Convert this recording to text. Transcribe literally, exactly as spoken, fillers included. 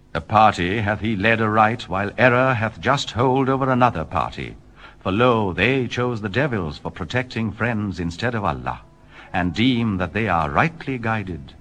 A party hath he led aright, while error hath just hold over another party. For lo, they chose the devils for protecting friends instead of Allah, and deem that they are rightly guided.